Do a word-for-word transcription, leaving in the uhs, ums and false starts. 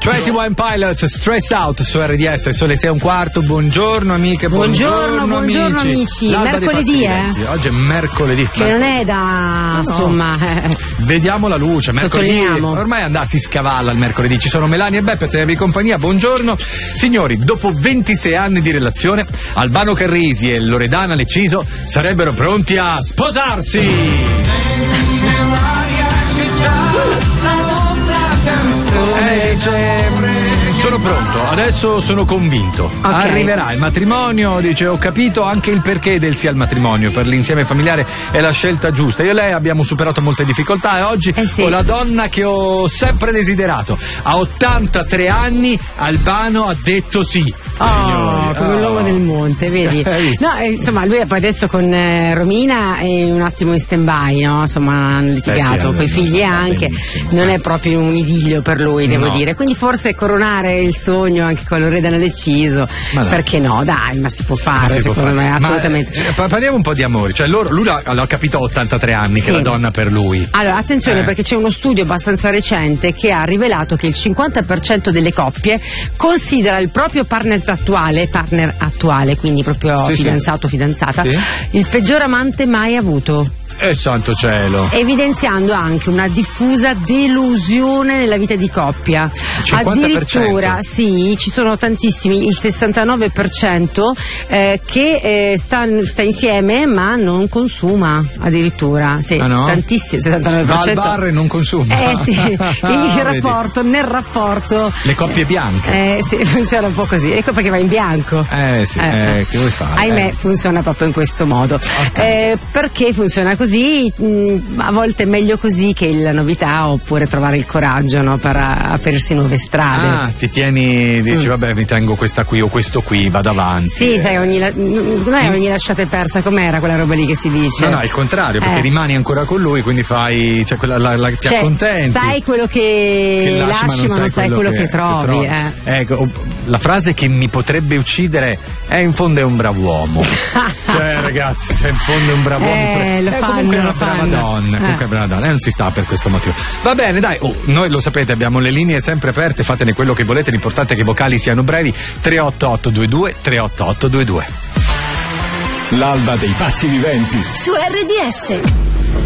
ventuno Pilots, Stress Out su R D S, sono le sei e un quarto. Buongiorno amiche, buongiorno, buongiorno, buongiorno amici. L'alba mercoledì, eh? Oggi è mercoledì. Che non è da, no, insomma... Eh. Vediamo la luce, mercoledì. Ormai andà, si scavalla il mercoledì. Ci sono Melania e Beppe a tenervi compagnia. Buongiorno. Signori, dopo ventisei anni di relazione, Albano Carrisi e Loredana Lecciso sarebbero pronti a sposarsi. Eh, cioè, sono pronto, adesso sono convinto. Okay. Arriverà il matrimonio, dice, ho capito anche il perché del sì al matrimonio, per l'insieme familiare è la scelta giusta. Io e lei abbiamo superato molte difficoltà e oggi eh sì. ho la donna che ho sempre desiderato. A ottantatré anni Albano ha detto sì. Oh, signori. come oh. l'uomo del monte, vedi? No, eh, insomma, lui poi adesso con eh, Romina è un attimo in stand-by, no? Insomma, hanno litigato, eh sì, con i figli anche. Non è proprio un idillio per lui, devo no. dire. Quindi forse coronare il sogno anche con Loredana Lecciso, perché no? Dai, ma si può fare, si secondo può fare. me, assolutamente. Ma, eh, parliamo un po' di amore, cioè loro, lui l'ha, l'ha capito a ottantatré anni sì. che è la donna per lui. Allora, attenzione, eh. perché c'è uno studio abbastanza recente che ha rivelato che il cinquanta per cento delle coppie considera il proprio partner attuale, partner attuale, quindi proprio sì, fidanzato o sì. fidanzata, sì. il peggior amante mai avuto. Eh, santo cielo. Evidenziando anche una diffusa delusione nella vita di coppia. cinquanta per cento. Addirittura, sì, ci sono tantissimi, il sessantanove per cento eh, che eh, sta, sta insieme ma non consuma, addirittura. Sì, ah, no? tantissimo, sessantanove per cento. Va al bar e non consuma. Eh sì, il rapporto, nel rapporto. Le coppie bianche. Eh sì, funziona un po' così. Ecco perché va in bianco. Eh sì, eh, eh, che vuoi fare? Ahimè, eh. funziona proprio in questo modo. Okay. Eh, perché funziona così? Così, mh, a volte è meglio così che la novità, oppure trovare il coraggio, no, per aprirsi nuove strade. Ah, ti tieni, dici mm. vabbè, mi tengo questa qui o questo qui, vado avanti. Sì, eh. sai, ogni la- non è ogni lasciata è persa, com'era quella roba lì che si dice? No, no, il contrario, perché eh. rimani ancora con lui, quindi fai, cioè, quella, la, la, ti cioè, accontenti. Sai quello che, che lasci, lasci, ma non sai quello, quello che, che trovi. Che trovi. Eh. Ecco, la frase che mi potrebbe uccidere è in fondo è un bravo uomo. Cioè, ragazzi, cioè, in fondo è un bravo uomo. Eh, lo è fanno, comunque una lo brava fanno. donna, eh. comunque brava donna, e non si sta per questo motivo. Va bene, dai, oh, noi lo sapete, abbiamo le linee sempre aperte, fatene quello che volete, l'importante è che i vocali siano brevi. Tre otto otto due due tre otto otto due due. L'alba dei pazzi viventi su R D S.